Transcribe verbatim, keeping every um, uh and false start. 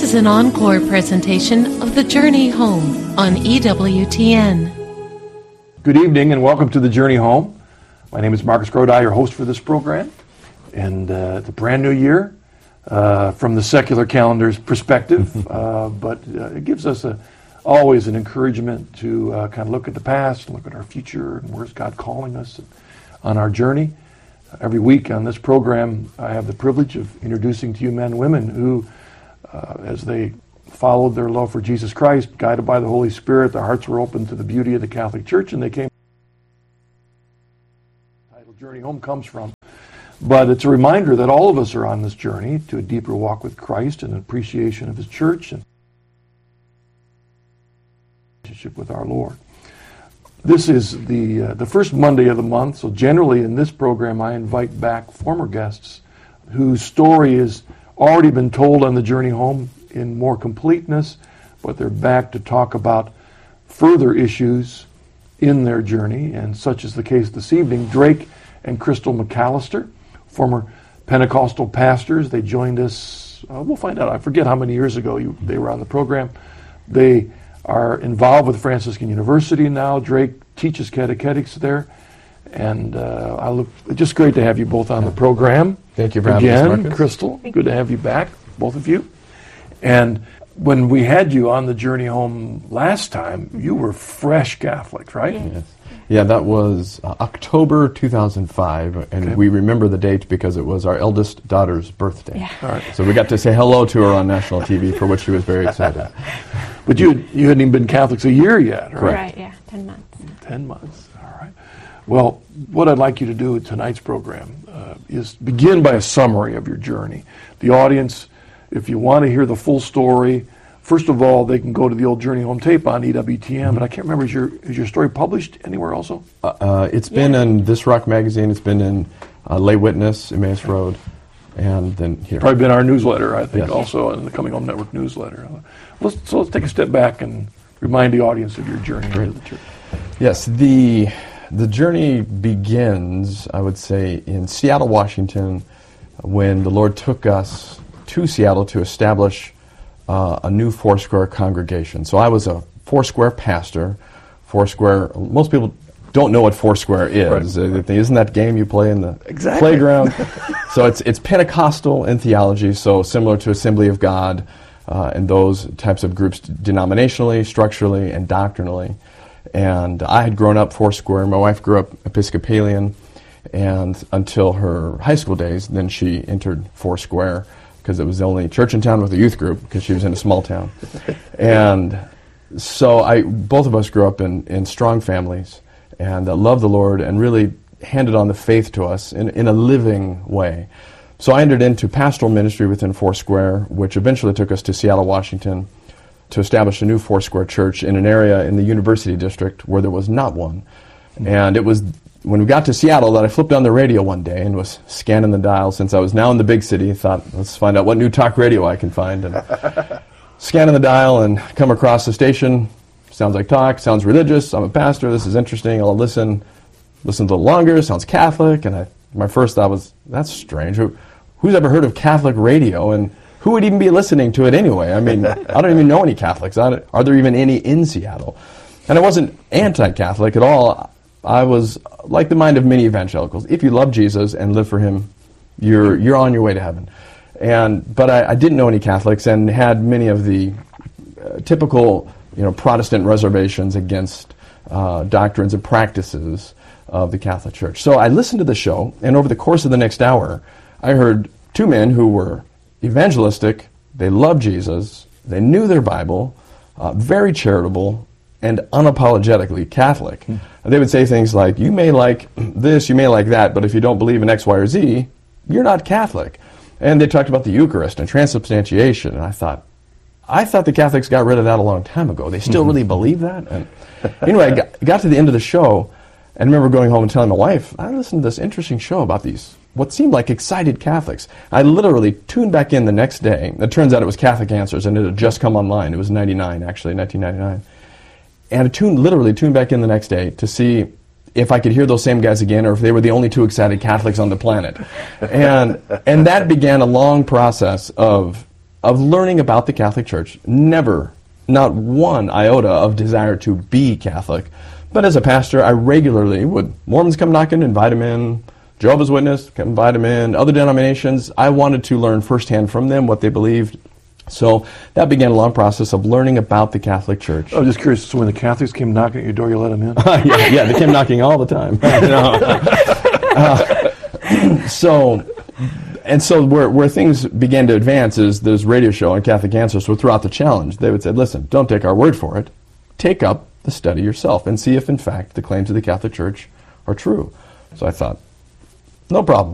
is an encore presentation of The Journey Home on E W T N. Good evening and welcome to The Journey Home. My name is Marcus Grodi, your host for this program. And uh, it's a brand new year uh, from the secular calendar's perspective, uh, but uh, it gives us a, always an encouragement to uh, kind of look at the past, look at our future, and where's God calling us on our journey. Every week on this program, I have the privilege of introducing to you men and women who, uh, as they followed their love for Jesus Christ, guided by the Holy Spirit, their hearts were open to the beauty of the Catholic Church, and they came. The title Journey Home comes from. But it's a reminder that all of us are on this journey to a deeper walk with Christ and an appreciation of His church and relationship with our Lord. This is the uh, the first Monday of the month, so generally in this program I invite back former guests whose story has already been told on the journey home in more completeness, but they're back to talk about further issues in their journey, and such is the case this evening. Drake and Crystal McAllister, former Pentecostal pastors, they joined us, uh, we'll find out, I forget how many years ago you, they were on the program. They are involved with Franciscan University now. Drake teaches catechetics there. And uh, I look, it's just great to have you both on the program. Thank you for having us, Again, Marcus. Crystal, Thank good you. to have you back, both of you. And when we had you on the journey home last time, you were fresh Catholic, right? Yes. Yeah, that was uh, October two thousand five, and Okay. we remember the date because it was our eldest daughter's birthday. Yeah. All right. So we got to say hello to her on national T V, for which she was very excited. But you you hadn't even been Catholics a year yet, right? Right, yeah, ten months. Ten months. All right. Well, what I'd like you to do with tonight's program uh, is begin by a summary of your journey. The audience, if you want to hear the full story, first of all, they can go to the old Journey Home tape on E W T N, mm-hmm. but I can't remember, is your is your story published anywhere also? Uh, uh, it's been Yeah. in This Rock magazine, it's been in uh, Lay Witness, Emmaus Road, and then here. Probably been our newsletter, I think, Yes. also in the Coming Home Network newsletter. Let's, so let's take a step back and remind the audience of your journey into the church. Yes, the the journey begins, I would say, in Seattle, Washington, when the Lord took us to Seattle to establish uh, a new Foursquare congregation. So I was a Foursquare pastor. Foursquare, most people don't know what Foursquare is. Right. Uh, they think, isn't that game you play in the Exactly. playground? So it's it's Pentecostal in theology, so similar to Assembly of God uh, and those types of groups denominationally, structurally, and doctrinally. And I had grown up Foursquare. My wife grew up Episcopalian, and until her high school days, then she entered Foursquare because it was the only church in town with a youth group because she was in a small town. And so I, both of us grew up in, in strong families and uh, loved the Lord and really handed on the faith to us in, in a living way. So I entered into pastoral ministry within Foursquare, which eventually took us to Seattle, Washington, to establish a new Foursquare church in an area in the University District where there was not one. And it was when we got to Seattle that I flipped on the radio one day and was scanning the dial since I was now in the big city. Thought, let's find out what new talk radio I can find. And scanning the dial and come across the station. Sounds like talk, sounds religious. I'm a pastor, this is interesting. I'll listen, listen a little longer, sounds Catholic. And I, my first thought was, that's strange. Who, who's ever heard of Catholic radio? And who would even be listening to it anyway? I mean, I don't even know any Catholics. I, are there even any in Seattle? And I wasn't anti-Catholic at all. I was like the mind of many evangelicals. If you love Jesus and live for Him, you're you're on your way to heaven. And but I, I didn't know any Catholics and had many of the uh, typical, you know, Protestant reservations against uh, doctrines and practices of the Catholic Church. So I listened to the show, and over the course of the next hour, I heard two men who were evangelistic, they loved Jesus, they knew their Bible, uh, very charitable, and unapologetically Catholic. Mm. They would say things like, you may like this, you may like that, but if you don't believe in X, Y, or Z, you're not Catholic. And they talked about the Eucharist and transubstantiation, and I thought, I thought the Catholics got rid of that a long time ago. They still really believe that? And anyway, I got, got to the end of the show, and I remember going home and telling my wife, I listened to this interesting show about these what seemed like excited Catholics. I literally tuned back in the next day. It turns out it was Catholic Answers, and it had just come online. It was ninety-nine, actually, nineteen ninety-nine. And I tuned, literally tuned back in the next day to see if I could hear those same guys again or if they were the only two excited Catholics on the planet. And and that began a long process of of learning about the Catholic Church. Never, not one iota of desire to be Catholic. But as a pastor, I regularly would, Mormons come knocking, invite them in. Jehovah's Witness, come invite them in. Other denominations, I wanted to learn firsthand from them what they believed. So that began a long process of learning about the Catholic Church. I'm just curious, so when the Catholics came knocking at your door, you let them in? yeah, yeah, they came knocking all the time. uh, so, and so where, where things began to advance is this radio show on Catholic Answers. So throughout the challenge, they would say, listen, don't take our word for it. Take up the study yourself and see if, in fact, the claims of the Catholic Church are true. So I thought, no problem.